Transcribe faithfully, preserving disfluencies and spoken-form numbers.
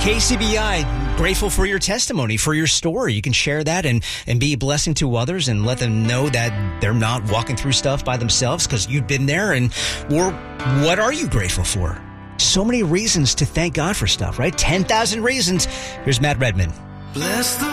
K C B I, grateful for your testimony, for your story. You can share that and, and be a blessing to others and let them know that they're not walking through stuff by themselves because you've been there. And or what are you grateful for? So many reasons to thank God for stuff, right? ten thousand reasons. Here's Matt Redman. Bless the